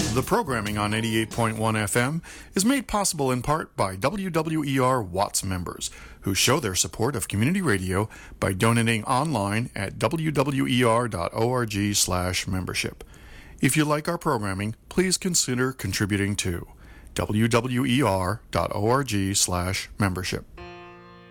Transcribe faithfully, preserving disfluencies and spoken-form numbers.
The programming on eighty-eight point one F M is made possible in part by W W E R Watts members, who show their support of community radio by donating online at w w e r dot org slash membership. If you like our programming, please consider contributing to w w e r dot org slash membership.